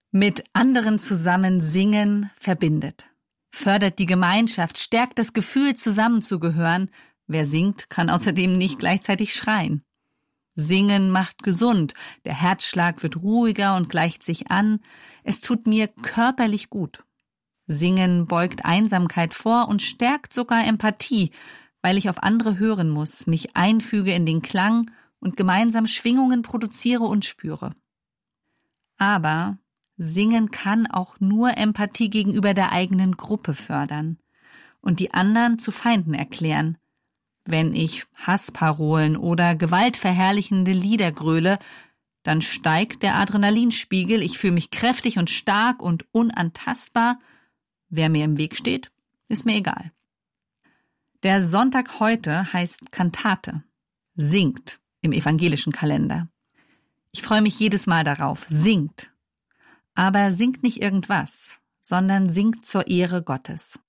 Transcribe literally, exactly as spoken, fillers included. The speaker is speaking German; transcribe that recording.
Mit anderen zusammen singen verbindet, fördert die Gemeinschaft, stärkt das Gefühl, zusammenzugehören. Wer singt, kann außerdem nicht gleichzeitig schreien. Singen macht gesund, der Herzschlag wird ruhiger und gleicht sich an. Es tut mir körperlich gut. Singen beugt Einsamkeit vor und stärkt sogar Empathie, weil ich auf andere hören muss, mich einfüge in den Klang und gemeinsam Schwingungen produziere und spüre. Aber Singen kann auch nur Empathie gegenüber der eigenen Gruppe fördern und die anderen zu Feinden erklären. Wenn ich Hassparolen oder gewaltverherrlichende Lieder gröle, dann steigt der Adrenalinspiegel, ich fühle mich kräftig und stark und unantastbar. Wer mir im Weg steht, ist mir egal. Der Sonntag heute heißt Kantate, singt im evangelischen Kalender. Ich freue mich jedes Mal darauf, singt. Aber singt nicht irgendwas, sondern singt zur Ehre Gottes.